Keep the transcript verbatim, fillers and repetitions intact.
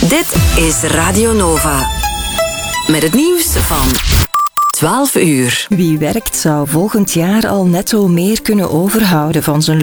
Dit is Radio Nova. Met het nieuws van twaalf uur. Wie werkt zou volgend jaar al netto meer kunnen overhouden van zijn